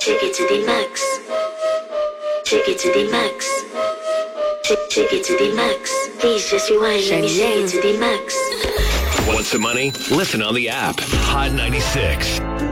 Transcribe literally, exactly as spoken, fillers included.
Shake it to the max. Shake it to the max. Shake, shake it to the max. Please just rewind. Let me shake it to the max. Want some money? Listen on the app. Hot ninety-six.